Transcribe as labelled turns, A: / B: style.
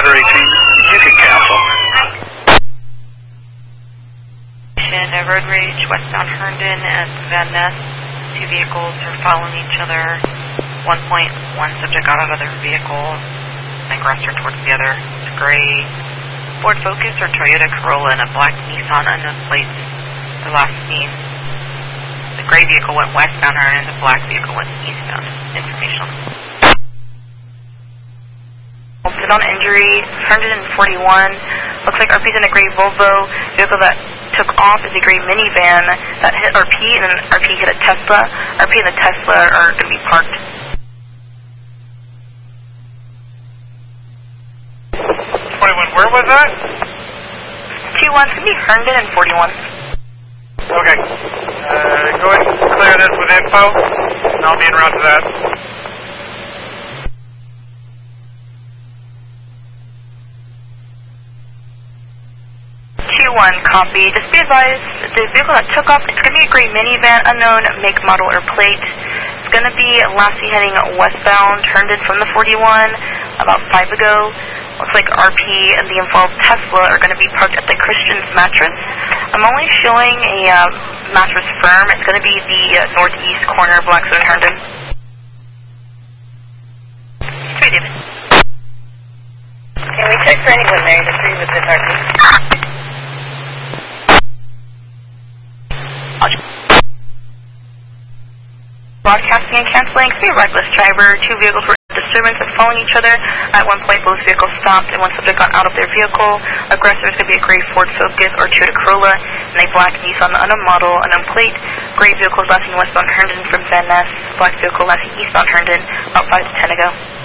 A: Ladder 18, you can cancel.
B: Road rage, westbound Herndon and Van Ness. Two vehicles are following each other. 1 point, one subject got out of their vehicle and aggressor towards the other. It's gray Ford Focus or Toyota Corolla and a black Nissan unknown plates. The last seen. The gray vehicle went westbound Herndon, the black vehicle went eastbound. Informational. On injury, Herndon and 41. Looks like RP's in a gray Volvo. Vehicle that took off is a gray minivan that hit RP, and then RP hit a Tesla. RP and the Tesla are going to be parked.
A: 21, where was that?
B: 2-1, it's going to be Herndon and 41.
A: Okay. Go ahead and clear this with info, and I'll be en route to that.
B: 2-1, copy. Just be advised, the vehicle that took off, it's going to be a gray minivan, unknown make, model, or plate. It's going to be last seen heading westbound, Herndon from the 41 about 5 ago. Looks like RP and the involved Tesla are going to be parked at the Christian's Mattress. I'm only showing a mattress firm. It's going to be the northeast corner of Blackstone and Herndon. 3, David.
C: Can we check for anyone there to 3 with this RP?
B: Broadcasting and canceling. Be a reckless driver. Two vehicles were in disturbance and following each other. At one point, both vehicles stopped and one subject got out of their vehicle. Aggressor is going to be a gray Ford Focus or Toyota Corolla and a black Nissan unknown model, unknown plate. Gray vehicle last seen westbound Herndon from Van Ness. Black vehicle last seen eastbound Herndon about 5 to 10 ago.